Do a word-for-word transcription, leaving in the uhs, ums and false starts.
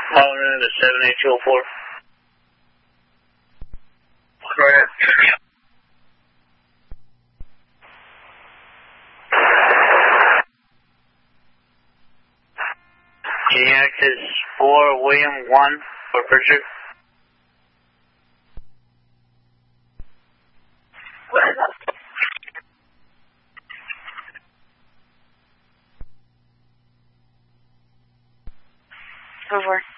Calling in to seven eight two oh four. Go ahead. Can you access four William one for Pritchard? Over.